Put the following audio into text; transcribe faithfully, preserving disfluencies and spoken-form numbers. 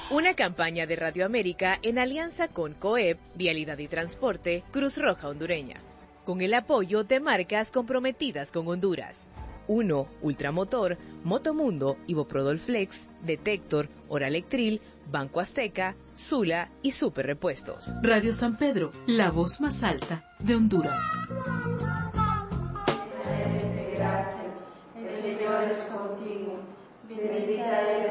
Una campaña de Radio América en alianza con COEP, Vialidad y Transporte, Cruz Roja Hondureña, con el apoyo de marcas comprometidas con Honduras. Uno, Ultramotor, Motomundo, Iboprodol Flex, Detector, Oralectril, Banco Azteca, Sula y Super Repuestos. Radio San Pedro, la voz más alta de Honduras. El Señor es contigo. Bendita eres